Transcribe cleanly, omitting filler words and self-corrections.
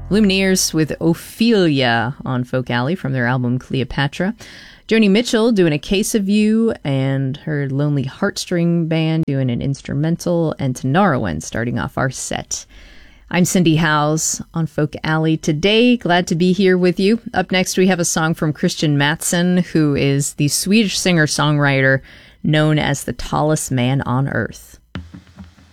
Lumineers with Ophelia on Folk Alley from their album Cleopatra. Joni Mitchell doing A Case of You, and her Lonely Heartstring Band doing an instrumental, and Tinariwen starting off our set. I'm Cindy Howes on Folk Alley today. Glad to be here with you. Up next, we have a song from Christian Mattsson, who is the Swedish singer-songwriter known as the tallest man on earth.